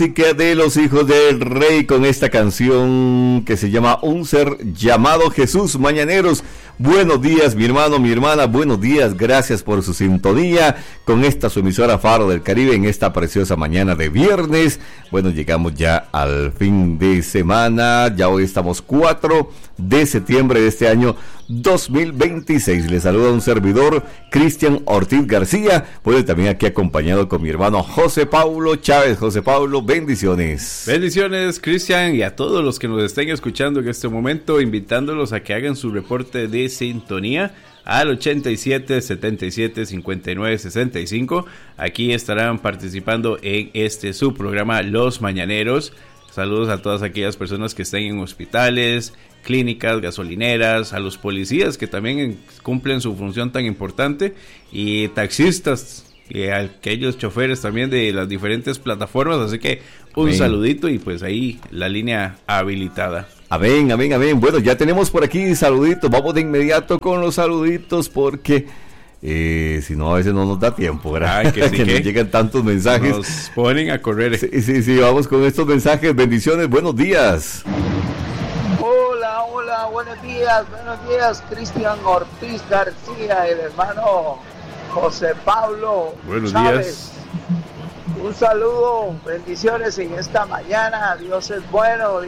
Música de los hijos del rey con esta canción que se llama Un ser llamado Jesús. Mañaneros, buenos días mi hermano, mi hermana, buenos días, gracias por su sintonía con esta su emisora Faro del Caribe en esta preciosa mañana de viernes. Bueno, llegamos ya al fin de semana, ya hoy estamos 4 de septiembre de este año 2026. Les saluda un servidor, Cristian Ortiz García, pues también aquí acompañado con mi hermano José Paulo Chávez. José Paulo, bendiciones. Bendiciones, Cristian, y a todos los que nos estén escuchando en este momento, invitándolos a que hagan su reporte de sintonía al 87 77 59 65. Aquí estarán participando en su programa Los Mañaneros. Saludos a todas aquellas personas que estén en hospitales, clínicas, gasolineras, a los policías que también cumplen su función tan importante, y taxistas, y a aquellos choferes también de las diferentes plataformas. Así que un amén. Saludito, y pues ahí la línea habilitada. Amén, amén, amén. Bueno, ya tenemos por aquí saluditos. Vamos de inmediato con los saluditos porque si no a veces no nos da tiempo, ¿verdad? Ay, que sí, que nos llegan tantos mensajes. Nos ponen a correr. Sí, vamos con estos mensajes. Bendiciones, buenos días. Hola, buenos días, Cristian Ortiz García, el hermano José Paulo buenos Chávez. Días. Un saludo, bendiciones en esta mañana. Dios es bueno.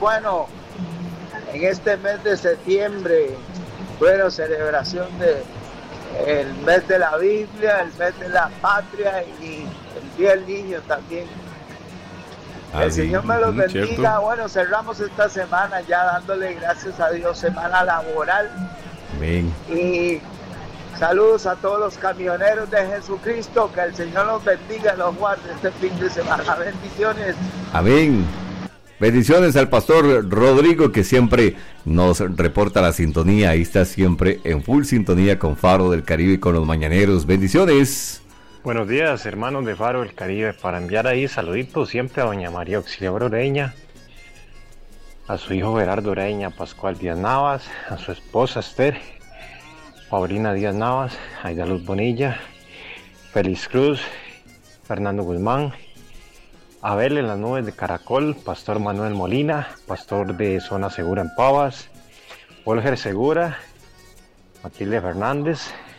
En este mes de septiembre, bueno, celebración el mes de la Biblia, el mes de la patria y el Día del Niño también. El Señor me los bendiga. Cierto. Bueno, cerramos esta semana ya dándole gracias a Dios, semana laboral. Amén. Y saludos a todos los camioneros de Jesucristo, que el Señor los bendiga y los guarde este fin de semana. Bendiciones. Amén. Bendiciones al pastor Rodrigo, que siempre nos reporta la sintonía. Ahí está siempre en full sintonía con Faro del Caribe y con los Mañaneros. Bendiciones. Buenos días, hermanos de Faro del Caribe. Para enviar ahí saluditos siempre a doña María Auxiliadora Ureña, a su hijo Gerardo Ureña, Pascual Díaz Navas, a su esposa Esther, Paulina Díaz Navas, Aida Luz Bonilla, Félix Cruz, Fernando Guzmán, Abel en las nubes de Caracol, Pastor Manuel Molina, pastor de Zona Segura en Pavas, Olger Segura, Matilde Fernández,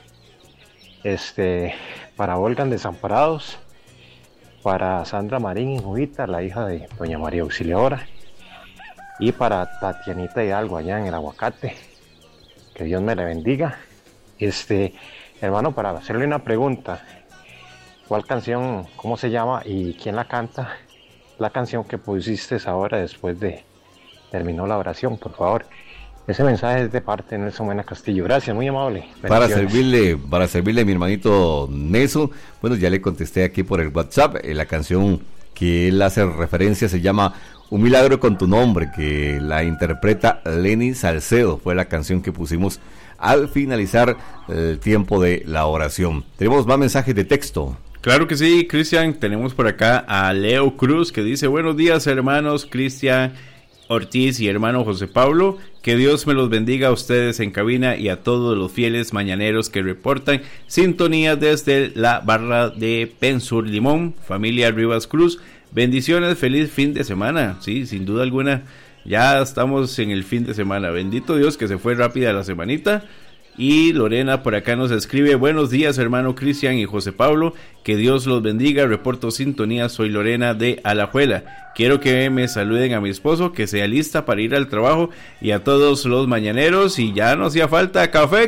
para Olgan Desamparados, para Sandra Marín en Juvita, la hija de doña María Auxiliadora, y para Tatianita Hidalgo allá en el Aguacate. Que Dios me le bendiga. Hermano, para hacerle una pregunta, ¿cuál canción, cómo se llama y quién la canta? La canción que pusiste ahora después de terminó la oración, por favor. Ese mensaje es de parte de Nelson Mena Castillo. Gracias, muy amable. Para servirle mi hermanito Nelson. Bueno, ya le contesté aquí por el WhatsApp. La canción que él hace referencia se llama Un Milagro con Tu Nombre, que la interpreta Lenny Salcedo. Fue la canción que pusimos al finalizar el tiempo de la oración. Tenemos más mensajes de texto. Claro que sí, Cristian. Tenemos por acá a Leo Cruz, que dice: buenos días, hermanos Cristian Ortiz y hermano José Paulo, que Dios me los bendiga a ustedes en cabina y a todos los fieles mañaneros que reportan sintonía desde la barra de Pensur Limón, familia Rivas Cruz. Bendiciones, feliz fin de semana. Sí, sin duda alguna, ya estamos en el fin de semana. Bendito Dios que se fue rápida la semanita. Y Lorena por acá nos escribe: buenos días, hermano Cristian y José Pablo, que Dios los bendiga, reporto sintonía, soy Lorena de Alajuela, quiero que me saluden a mi esposo, que sea lista para ir al trabajo, y a todos los mañaneros, y ya no hacía falta café.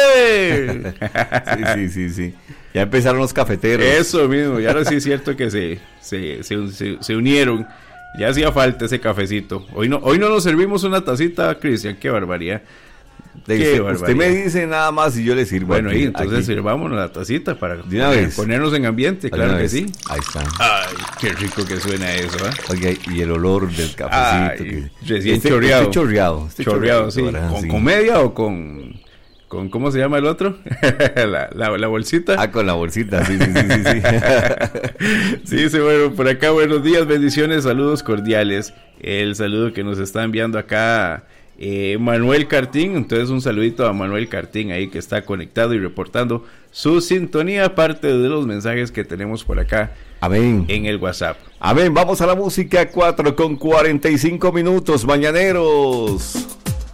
Sí, ya empezaron los cafeteros. Eso mismo, y ahora sí es cierto que se unieron, ya hacía falta ese cafecito. Hoy no nos servimos una tacita, Cristian, qué barbaridad. Usted me dice nada más y yo le sirvo. Bueno, y entonces sirvámonos la tacita para ponernos en ambiente, claro que sí. Ahí está. Ay, qué rico que suena eso, ¿eh? Oiga, y el olor del cafecito. Recién chorreado. Chorreado, sí. ¿Con media o con cómo se llama el otro? la bolsita. Con la bolsita, sí. Sí, bueno, por acá, buenos días, bendiciones, saludos cordiales. El saludo que nos está enviando acá Manuel Cartín. Entonces un saludito a Manuel Cartín ahí que está conectado y reportando su sintonía, parte de los mensajes que tenemos por acá. Amén. En el WhatsApp. Amén. Vamos a la música, 4:45 minutos, mañaneros.